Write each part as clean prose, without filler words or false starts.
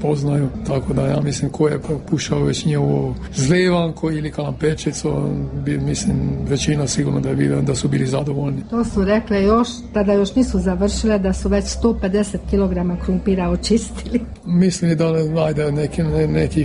poznaju, tako da ja mislim ko je pušao već njegovu zlevanku ili kalamperčicu, mislim većina sigurno da je bila, da su bili zadovoljni. To su rekle još, tada još nisu završile, da su već 150 kg krumpira očistili. Mislim da nekih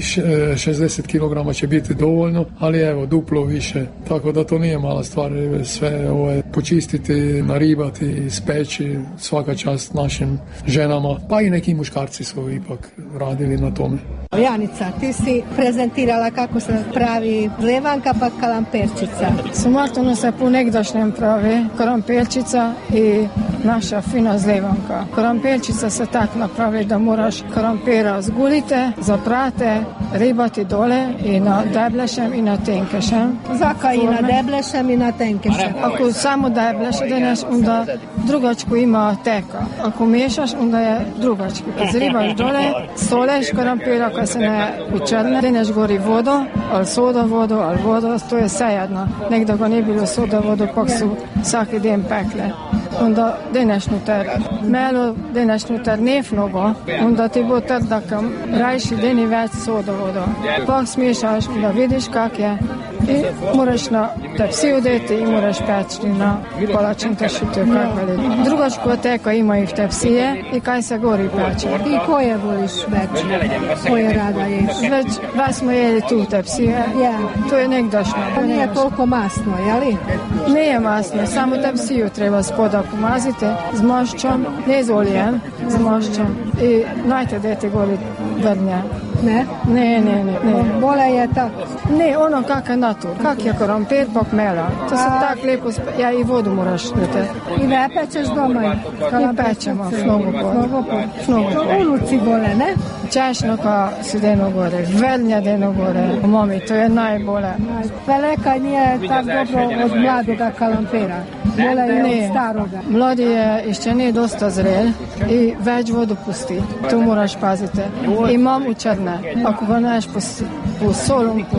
60 kg će biti dovoljno, ali evo duplo više, tako da to nije mala stvar, sve počistiti, naribati, speći, svaka čast našim ženama, pa i neki muškarci su ipak radili na tome. Janica, ti si prezentirala kako se pravi zlevanka pa kalamperčica. Sumartonu se po negdašnjem pravi kalamperčica i naša fina zlevanka. Kalamperčica se tak napravi da moraš kalampera zgulite, zaprate, ribati dole i na deblešem i na tenkešem. Zakaj i na deblešem i na tenkešem? Ako samo debleše deneš, onda drugačku ima teka. Ako miješaš, onda je drugački. Kad zribaš dole, soleš kalampera koja se ne učrne, deneš gori vodo, ali soda vodo, ali vodo, to je sejedno. Nekdo ga ne bilo soda vodo, pak su vsaki den pekle. Onda deneš nuter melo, deneš nuter nefnogo, onda ti bo trda kam rajši deni več soda vodo. Pak smiješaš, da vidiš kak je i moraš na tepsi odeti i moraš peći na palačinke šutio kakve. Drugačko teka ima i v tepsije i kaj se gori peče. I koje voliš već? Koje rada ješ? Već smo jeli tu tepsije, to je nekdašno. Pa nije toliko masno, jeli? Nije masno, samo tepsiju treba spoda pomaziti z maščom, ne z oljem, z maščom i najte deti gori vrnje. Ne? Ne. Bole je tak? Ne, ono kak je natur, kak je karampir pa kmela. To se tak lepo, ja i vodu moraš dati. I ne pečeš doma? I pečemo, mnogo pot. Unuci bole, ne? Češnoka se deno gore, vrnja deno gore. Mami, to je najbolje. Veleka nije tak dobro od mladoga kalampira. Bole je od staroga. Mladi je išće nije dosta zrel i več vodu pusti. To moraš paziti. I mam učrne. Ako ga neš po solom, po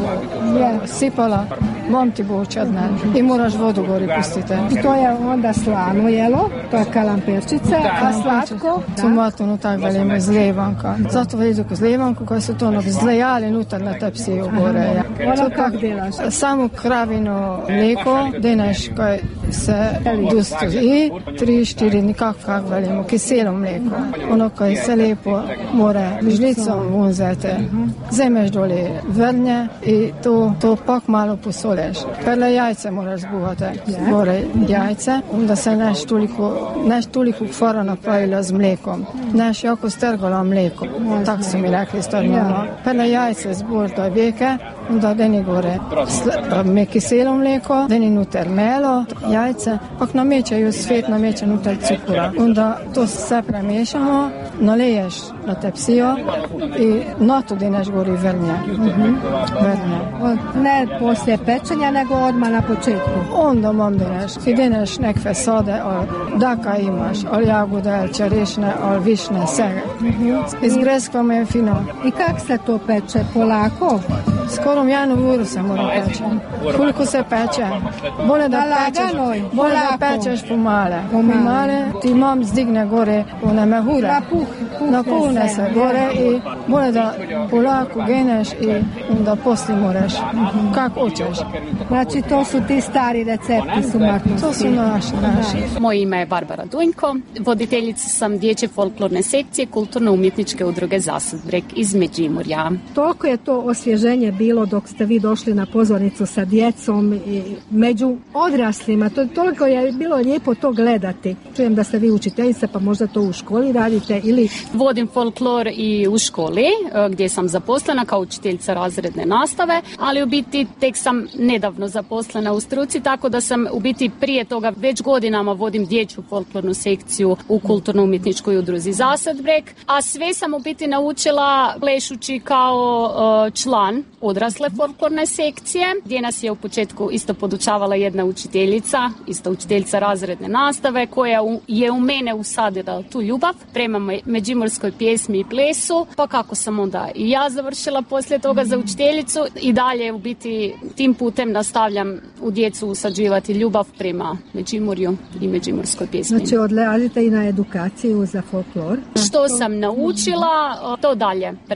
sipala, mam ti bo učrne. I moraš vodu gori pustiti. I to je onda slano jelo, to je kalamperčica, a slatko? Sumartonu tak velimo zlevanka. Zato veliko zlevanku, koja su to zlejali nutar na tepsiju gore. Ono kak delaš? Samo kravino mleko, deneš kaj se dosto i 3-4 nikako kak velimo, kiselo mleko. Ono kaj se lepo more žlicom vunzete. Zemeš dole vrnje i to pak malo posoleš. Prle jajce moraš zbuhati. Gore jajce, onda se neš toliko kvara napravila z mlekom. Neš jako strgala mleko. Tak su mi rekli strgala. Prle jajce zbuhati veke, onda deni gore kiselo mleko, deni nuter melo, jajce, pak namečaju svet, nameče nuter cukura. Onda to sve premešamo, naleješ na tepsijo i na to deneš gori vrnje. Ne poslije pečenja, nego odmah na početku. Onda mam deneš. Ti deneš nekve sode, ali daka imaš, ali jagode, ali čerešne, ali višne, sve. Izgreskamo je fino. I kak se to peče? Polako? Skoro 1 uru se mora peče. Koliko se peče? Bolje da pečeš pomale. Pomale ti mam zdigne gore one mehure. Napune se gore i bolje da polako geneš i onda poslije moraš. Kako hoćeš. Znači to su ti stari recepti sumartnosti. To su naši. Moje ime je Barbara Dunjko, voditeljica sam dječje folklorne sekcije Kulturno-umjetničke udruge Zasadbreg iz Međimurja. Toliko je to osvježenje bilo dok ste vi došli na pozornicu sa djecom i među odraslima. Toliko je bilo lijepo to gledati. Čujem da ste vi učiteljica, pa možda to u školi radite ili... Vodim folklor i u školi gdje sam zaposlena kao učiteljica razredne nastave, ali u biti tek sam nedavno zaposlena u struci, tako da sam u biti prije toga već godinama vodim dječju folklornu sekciju u Kulturno-umjetničkoj udruzi Zasadbreg, a sve sam u biti naučila plešući kao član odrasle poslije folklorne sekcije, gdje nas je u početku isto podučavala jedna učiteljica, isto učiteljica razredne nastave, koja je u mene usadila tu ljubav prema međimurskoj pjesmi i plesu, pa kako sam onda i ja završila poslije toga za učiteljicu i dalje u biti tim putem nastavljam u djecu usađivati ljubav prema Međimurju i međimurskoj pjesmi. Znači odlazite i na edukaciju za folklor? Što sam naučila, to dalje